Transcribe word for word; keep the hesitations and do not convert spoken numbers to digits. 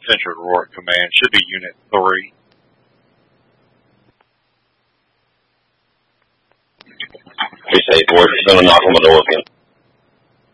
Central Aurora Command. Should be Unit three. Case eight, we're going to knock on the door again.